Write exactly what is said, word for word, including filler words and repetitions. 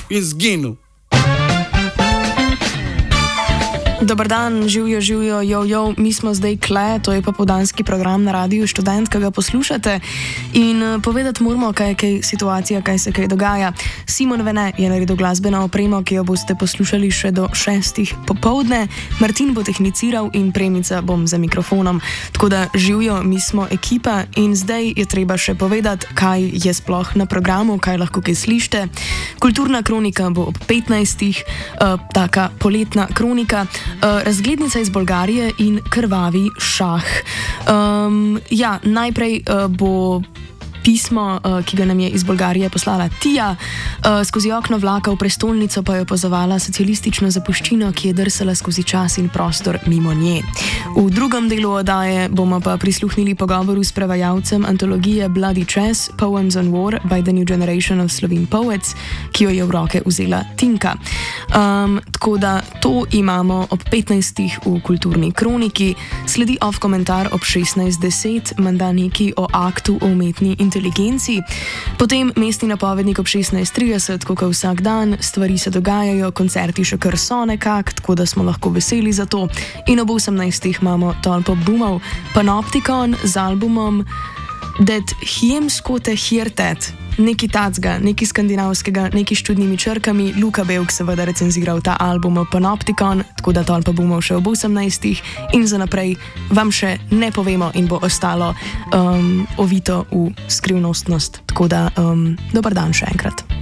in zginil. Dobar dan, živijo, živijo, jo, jo, mi smo zdaj kle, to je pa popoldanski program na Radiu Študent, ki ga poslušate in uh, povedati moramo, kaj je kaj situacija, kaj se kaj dogaja. Simon Vene je naredil glasbeno opremo, ki jo boste poslušali še do šestih popovdne, Martin bo tehniciral in Premica bom za mikrofonom. Tako da živijo, mi smo ekipa in zdaj je treba še povedati, kaj je sploh na programu, kaj lahko kaj slišite. Kulturna kronika bo ob petnajstih, uh, taka poletna kronika. Uh, razglednica iz Bolgarije in krvavi šah. Um, ja, najprej uh, bo pismo, uh, ki ga nam je iz Bolgarije poslala Tija, uh, skozi okno vlaka v prestolnico pa je opazovala socialistično zapuščino, ki je drsala skozi čas in prostor mimo nje. V drugem delu oddaje bomo pa prisluhnili pogovoru s prevajalcem antologije Bloody Chess, Poems on War by the New Generation of Slovene Poets, ki jo je v roke vzela Tinka. Um, tako da to imamo ob petnajstih v kulturni kroniki, sledi off komentar ob šestnajst deset, menda neki o aktu o umetni inteligenci, potem mestni napovednik ob šestnajst trideset, kot vsak dan, stvari se dogajajo, koncerti še kar so nekak, tako da smo lahko veseli za to, in ob osemnajstih imamo tolpo boomov, Panoptikon z albumom Det Hjemskote Hjertet, neki tacga, neki skandinavskega, neki s čudnimi črkami. Luka Belk seveda recenziral ta album Panoptikon, tako da tolpa boomov še ob osemnajstih in za naprej vam še ne povemo in bo ostalo um, ovito v skrivnostnost. Tako da um, dober dan še enkrat.